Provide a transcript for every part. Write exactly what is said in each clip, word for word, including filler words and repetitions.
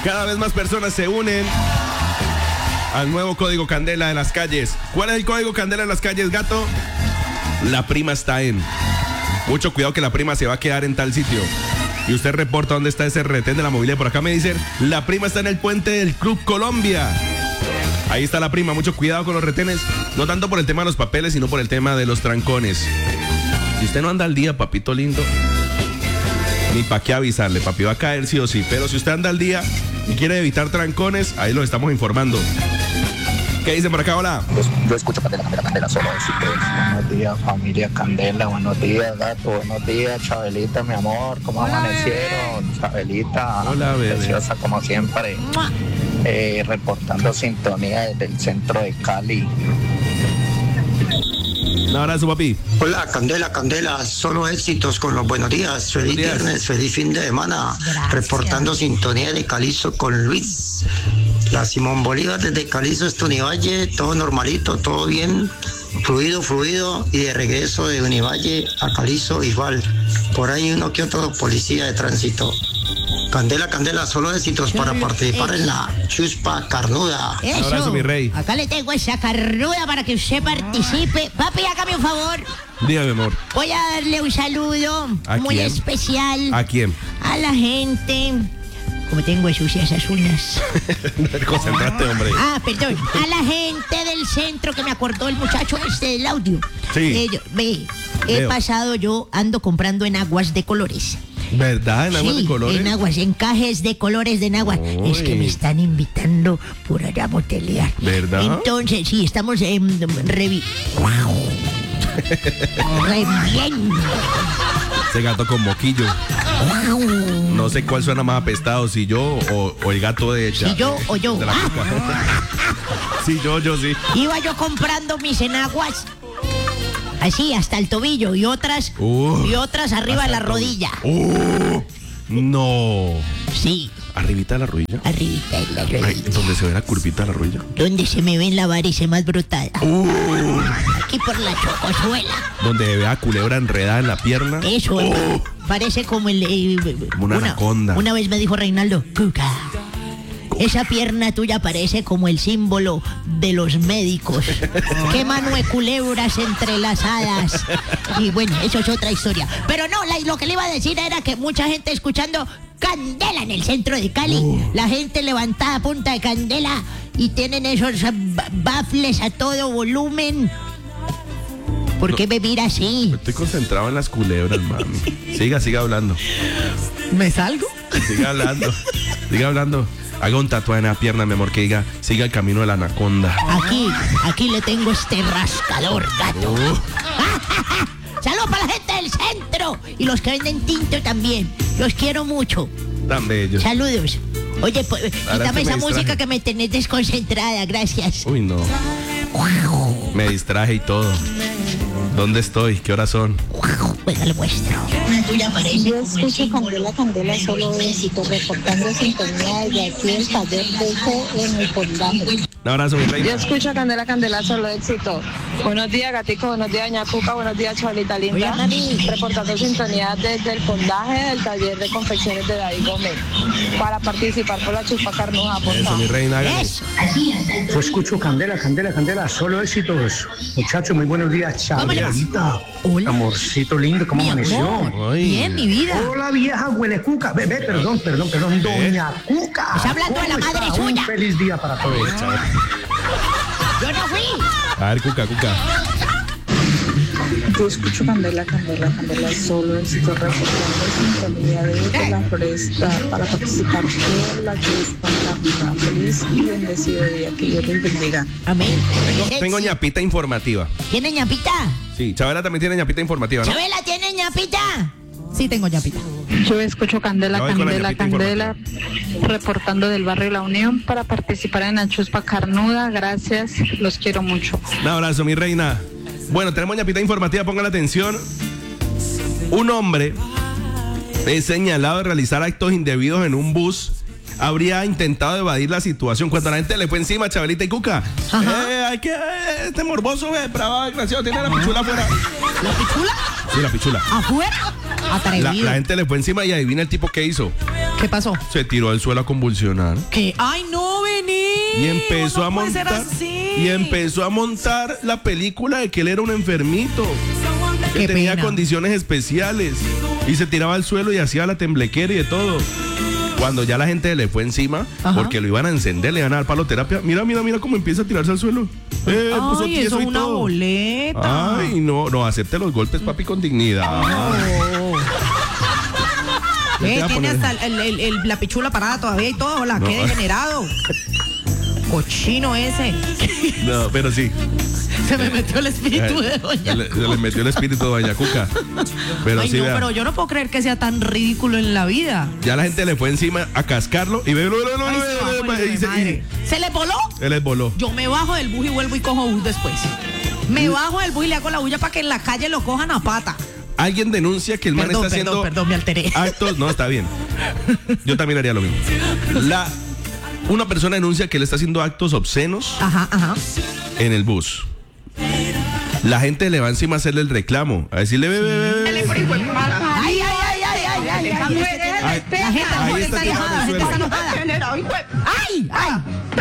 Cada vez más personas se unen al nuevo código Candela de las calles. ¿Cuál es el código Candela de las calles, gato? La prima está en. Mucho cuidado que la prima se va a quedar en tal sitio. Y usted reporta dónde está ese retén de la movilidad. Por acá me dicen, la prima está en el puente del Club Colombia. Ahí está la prima, mucho cuidado con los retenes. No tanto por el tema de los papeles, sino por el tema de los trancones. Si usted no anda al día, papito lindo, ni para qué avisarle, papi, va a caer sí o sí. Pero si usted anda al día y quiere evitar trancones, ahí lo estamos informando. ¿Qué dice por acá? Hola. Yo, yo escucho Candela, Candela, Candela, solo éxitos. Buenos días, familia Candela. Buenos días, gato. Buenos días, Chabelita, mi amor. ¿Cómo Hola, amanecieron? Bebé. Chabelita. Hola, bebé. Preciosa como siempre. Eh, reportando sintonía desde el centro de Cali. Un abrazo, papi. Hola, Candela, Candela, solo éxitos con los buenos días. Feliz días. Viernes, feliz fin de semana. Gracias. Reportando sintonía de Calizo con Luis. La Simón Bolívar desde Calizo, este Univalle, todo normalito, todo bien, fluido, fluido, y de regreso de Univalle a Calizo igual. Por ahí uno que otro policía de tránsito. Candela, Candela, solo éxitos para participar en la chuspa carnuda. Eso. Un abrazo, mi rey. Acá le tengo esa carnuda para que usted participe. Papi, hágame un favor. Dígame, amor. Voy a darle un saludo muy quién? especial. ¿A quién? A la gente. Como tengo sucias esas uñas. Concentrate, hombre. Ah, perdón. A la gente del centro que me acordó el muchacho este del audio. Sí. Eh, yo, ve, he Veo. pasado yo, ando comprando enaguas de colores. ¿Verdad? ¿En aguas sí, de colores? enaguas, encajes de colores de enaguas. Uy. Es que me están invitando por allá a botelear. ¿Verdad? Entonces, sí, estamos en eh, revi... ¡Wow! Reviviendo. Ese gato con moquillo. ¡Wow! No sé cuál suena más apestado, si yo o, o el gato de ella. Si yo o yo. De la Cuca. Sí, yo, yo sí. Iba yo comprando mis enaguas. Así, hasta el tobillo y otras Uh, y otras arriba de la rodilla. Uh, no. Sí, ¿Arribita de la rodilla? arribita de la rodilla. Ay, ¿dónde se ve la curvita de la rodilla? Donde se me ven la varice más brotada. Uh, Aquí por la chocosuela. donde ve a culebra enredada en la pierna. Eso, Uh, parece como el... eh, Como una anaconda. Una vez me dijo Reinaldo, Cuca, esa pierna tuya parece como el símbolo de los médicos. Qué mano de culebras entrelazadas. Y bueno, eso es otra historia. Pero no, la- lo que le iba a decir era que mucha gente escuchando Candela en el centro de Cali. Uh. La gente levantada a punta de candela y tienen esos eh, ba- bafles a todo volumen. ¿Por qué me mira así? Estoy concentrado en las culebras, mami. Siga, siga hablando. ¿Me salgo? Siga hablando. Siga hablando. Haga un tatuaje en la pierna, mi amor, que diga, siga el camino de la anaconda. Aquí, aquí le tengo este rascador, gato. Uh, Saludos para la gente del centro y los que venden tinto también. Los quiero mucho. tan bello. Saludos. Oye, pues, Ahora quítame que me esa música distraje. que me tenés desconcentrada, gracias. Uy, no. Me distraje y todo. ¿Dónde estoy? ¿Qué horas son? Pues le muestro. Yo escucho Candela, Candela, solo éxito, reportando sintonía desde aquí el taller de G en el Pondaje. Un abrazo, mi Yo reina. escucho Candela, Candela, solo éxito. Buenos días, Gatico, buenos días, Ñacuca, buenos días, Chavalita linda. Hola, mami. Reportando sintonía desde el Pondaje del taller de confecciones de David Gómez para participar por la chupa carnuja, por Eso, mi favor. reina. hágale. Eso. Yo escucho Candela, Candela, Candela, solo éxitos. Muchachos, muy buenos días, Chabelita. Hola. Amorcito lindo, ¿cómo Mi amaneció? amor. Ay. Bien, mi vida. Hola, vieja huele cuca. Bebé, perdón, perdón, perdón, doña Cuca. Está hablando de la ¿Cómo madre está? suya. Un feliz día para todos. Yo no fui. A ver, Cuca, Cuca. Yo escucho Candela, Candela, Candela, solo éxito, reportando sintonía desde la floresta para participar por la chuspa carnuja. Feliz y bendecido día, que Dios les bendiga. Amén. Tengo, tengo ñapita informativa. ¿Tiene ñapita? Sí, Chabela también tiene ñapita informativa, ¿no? ¿Chabela tiene ñapita? Sí, tengo ñapita. Yo escucho Candela, Ya voy con la Candela, ñapita Candela, reportando del barrio La Unión para participar en la chuspa carnuda. Gracias, los quiero mucho. Un abrazo, mi reina. Bueno, tenemos ñapita informativa, pongan la atención. Un hombre es señalado de realizar actos indebidos en un bus. Habría intentado evadir la situación cuando la gente le fue encima, Chabelita y Cuca. Eh, hay que, eh, este morboso, eh, bravo, desgraciado, tiene la pichula afuera. ¿La pichula? Sí, la pichula. ¿Afuera? La, Atrevido. la gente le fue encima y adivina el tipo que hizo. ¿Qué pasó? Se tiró al suelo a convulsionar. ¿Qué? ¡Ay, no, vení! Y empezó no a puede ser montar. así. Y empezó a montar la película de que él era un enfermito. Que Qué tenía pena. condiciones especiales. Y se tiraba al suelo y hacía la temblequera y de todo. Cuando ya la gente le fue encima, Ajá. porque lo iban a encender, le iban a dar paloterapia. Mira, mira, mira cómo empieza a tirarse al suelo. Eh, puso Ay, tieso eso y es una todo. boleta. Ay, no, no, acepte los golpes, papi, con dignidad. Oh. Ya te Eh, voy a tiene poner- hasta el- el- el- la pichula parada todavía y todo, la No. que degenerado. Cochino ese. No, pero sí. Se me metió el espíritu de Se doña. le, se le metió el espíritu de Doña Cuca. Pero Ay, sí, no, vea, pero yo no puedo creer que sea tan ridículo en la vida. ya la gente le fue encima a cascarlo y ve, ve, ve, ve, Ay, ve, se ve, bajó el ve, hijo y de se- madre. ¿Se le voló? y él les voló. Yo me bajo del bus y vuelvo y cojo bus después. Me bajo del bus y le hago la bulla para que en la calle lo cojan a pata. Alguien denuncia que el man Perdón, está haciendo perdón, perdón, me alteré. actos. No, está bien. Yo también haría lo mismo. La, una persona denuncia que él está haciendo actos obscenos Ajá, ajá. en el bus. La gente le va encima a hacerle el reclamo, a decirle, ve, ve, ve, ve. Ay, ay, ay, ay, ay, ay, ay. Ahí- La gente, la ahí gente está está tirado enojada, la en gente el está suelo. enojada. Ay, ay.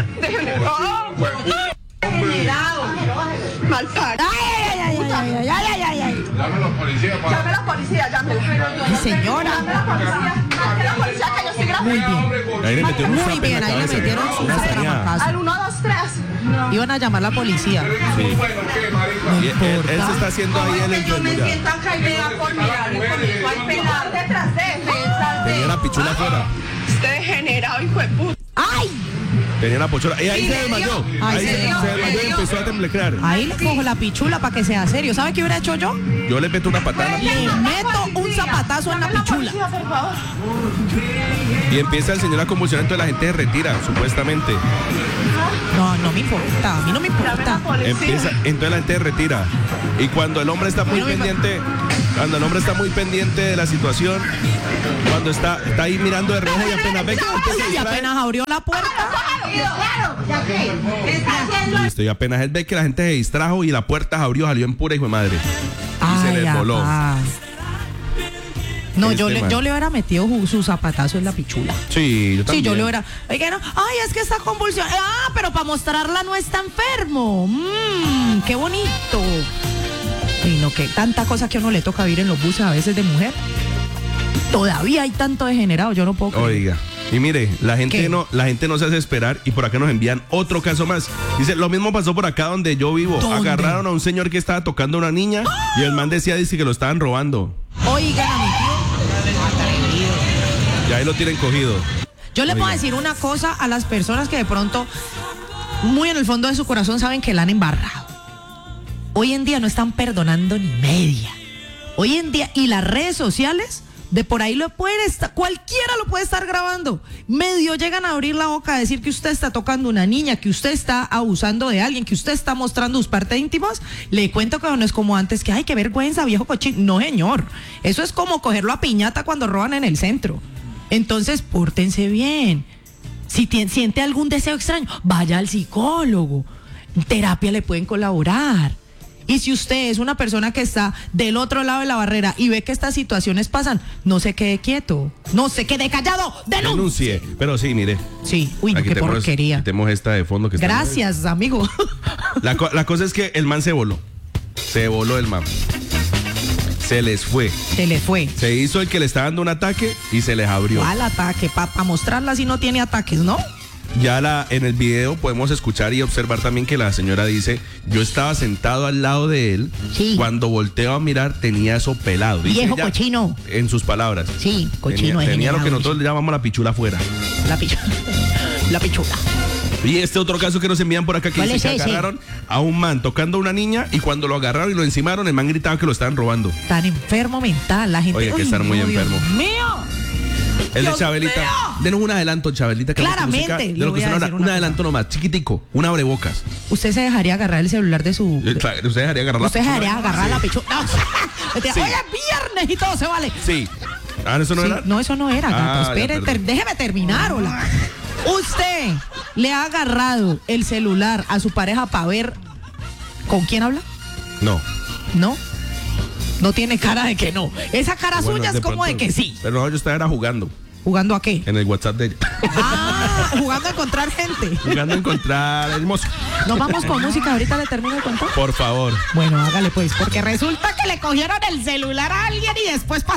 Malparido. Ay, ay, ay, ay, ay, ay, ay, ay. Llame a la policía, llámela. Mi señora. Llame a la policía, llame a la policía que yo estoy grabando. Muy bien. Ahí le metieron un Muy zape en bien, la ahí le cabeza. metieron su Una sañada. tramacazo. Al uno, dos, tres. Iban a llamar a la policía. Sí. Y él, él se está haciendo ahí el Que yo me enfermo ya. siento acá y me da por mirar y por mi cual pelado detrás de él. Tenía la pichula afuera. Este degenerado, hijo de puta. ¡Ay! Tenía la pochola. Y ahí Sí, se le desmayó. dio. Ahí Ay, se, se dio, se le desmayó y dio. empezó a temblecar. Ahí le cojo la pichula para que sea serio. ¿Sabe qué hubiera hecho yo? Yo le meto una patada en la Le meto un zapatazo en la pichula. Por favor. y empieza el señor a convulsionar, entonces la gente se retira, supuestamente. No, no me importa. A mí no me Llame a la importa. policía. Empieza, entonces la gente se retira. Y cuando el hombre está muy Bueno, mi pa- pendiente, cuando el hombre está muy pendiente de la situación, cuando está, está ahí mirando de reojo y apenas ve que la gente se Y distrae, apenas abrió la puerta. Claro, ya que está haciendo listo, y apenas él ve que la gente se distrajo y la puerta se abrió, salió en pura hijo de madre. Y se les voló. apá. No, yo, Este le, man. yo le hubiera metido ju- su zapatazo en la pichula. Sí, yo Sí, también. yo le hubiera. Oiga, no, ay, es que está convulsión. Ah, pero para mostrarla no está enfermo. Mmm, qué bonito. Y no, que tanta cosa que a uno le toca vivir en los buses a veces de mujer. Todavía hay tanto degenerado, yo no puedo creer. Oiga. Y mire, la gente ¿Qué? no, la gente no se hace esperar y por acá nos envían otro caso más. Dice, lo mismo pasó por acá donde yo vivo. ¿Dónde? Agarraron a un señor que estaba tocando a una niña y el man decía, dice que lo estaban robando. Oigan a mi tío. Atrevido. Y ahí lo tienen cogido. Yo le puedo Oiga. decir una cosa a las personas que de pronto, muy en el fondo de su corazón, saben que la han embarrado. Hoy en día no están perdonando ni media. Hoy en día, y las redes sociales, de por ahí lo pueden estar, cualquiera lo puede estar grabando. Medio llegan a abrir la boca a decir que usted está tocando a una niña, que usted está abusando de alguien, que usted está mostrando sus partes íntimas. Le cuento que no es como antes, que ay, qué vergüenza, viejo cochino. No, señor. Eso es como cogerlo a piñata cuando roban en el centro. Entonces, pórtense bien. Si tien- siente algún deseo extraño, vaya al psicólogo. En terapia le pueden colaborar. Y si usted es una persona que está del otro lado de la barrera y ve que estas situaciones pasan, no se quede quieto, no se quede callado, denuncie. Denuncie. Pero sí, mire. Sí, uy, no, Aquí qué tenemos- porquería. Quitemos esta de fondo que está. Gracias, amigo. La, co- la cosa es que el man se voló. Se voló el man. Se les fue. Se le fue. Se hizo el que le está dando un ataque y se les abrió. Al ataque, para mostrarla si no tiene ataques, ¿no? Ya la, en el video podemos escuchar y observar también que la señora dice, yo estaba sentado al lado de él, Sí. cuando volteo a mirar tenía eso pelado. Dice Viejo ella, cochino. En sus palabras. Sí, cochino Tenía, tenía lo que degenerado. nosotros le llamamos la pichula afuera. La pichula. La pichula. Y este otro caso que nos envían por acá que ¿Cuál dice que es ese? agarraron a un man tocando a una niña y cuando lo agarraron y lo encimaron, el man gritaba que lo estaban robando. Tan enfermo mental, la gente. Oye, que Uy, estar muy no, Dios enfermo. mío. El de Dios Chabelita. mío. Denos un adelanto, Chabelita. que es lo que nos Claramente, saca- le De lo voy que a usted habla. decir Un una adelanto nomás, chiquitico. Un abrebocas. Usted se dejaría agarrar el celular de su. Eh, claro, Usted dejaría agarrar la Usted se pichula? dejaría agarrar Sí. la pichula. No. Sí. Oye, viernes y todo se vale. Sí. Ah, ¿eso no Sí, era? no, eso no era, gato. Ah, ya, Espere, perdón. ter- déjeme terminar, hola. Usted le ha agarrado el celular a su pareja para ver con quién habla. No. ¿No? No tiene cara de que no. Esa cara Bueno, suya de es como pronto- de que sí. Pero no, yo estaba era jugando. ¿Jugando a qué? En el WhatsApp de ella. Ah, jugando a encontrar gente. Jugando a encontrar hermoso. Nos vamos con música, ahorita le termino de contar. Por favor. Bueno, hágale pues, porque resulta que le cogieron el celular a alguien y después pasó